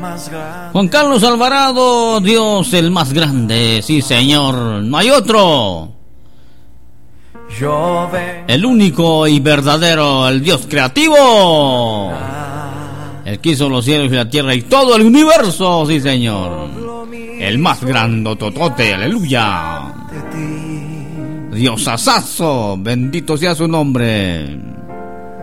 Juan Carlos Alvarado, Dios el más grande, sí señor, no hay otro. El único y verdadero, el Dios creativo. El que hizo los cielos y la tierra y todo el universo, sí señor. El más grandototote, aleluya. Dios asazo, bendito sea su nombre.